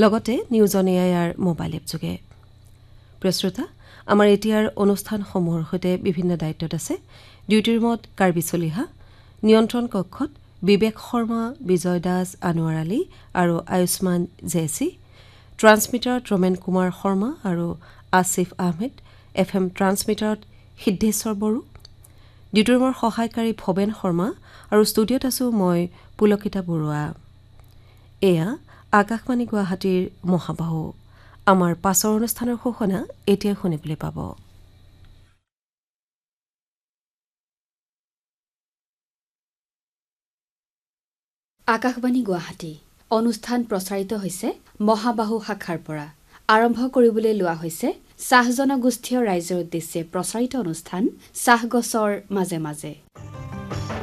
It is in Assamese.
লগতে news on AIR mobile app যোগে প্ৰশ্ৰোতা আমাৰ এতিয়াৰ অনুষ্ঠানসমূহৰ সৈতে বিভিন্ন দায়িত্বত আছে ডিউটি ৰুমত কাৰ্বি চলিহা নিয়ন্ত্ৰণ কক্ষত বিবেক শৰ্মা বিজয় দাস আনোৱাৰ আলী আৰু আয়ুষ্মান জেচি ট্ৰান্সমিটাৰত ৰমেন কুমাৰ শৰ্মা আৰু আসিফ আহমেদ FM ট্ৰান্সমিটাৰত সিদ্ধেশ্বৰ বড়ো ডিউটি ৰুমৰ সহায়কাৰী ভৱেন শৰ্মা আৰু ষ্টুডিঅ'ত আছো মই পুলকিতা বৰুৱা এয়া আকাশবাণী গুৱাহাটীৰ মহাবাহু আমাৰ পাছৰ অনুষ্ঠানৰ ঘোষণা এতিয়া শুনিবলৈ পাব আকাশবাণী গুৱাহাটী অনুষ্ঠান প্ৰচাৰিত হৈছে মহাবাহু শাখাৰ পৰা আৰম্ভ কৰিবলৈ লোৱা হৈছে চাহ জনগোষ্ঠীয় ৰাইজৰ উদ্দেশ্যে প্ৰচাৰিত অনুষ্ঠান চাহগছৰ মাজে মাজে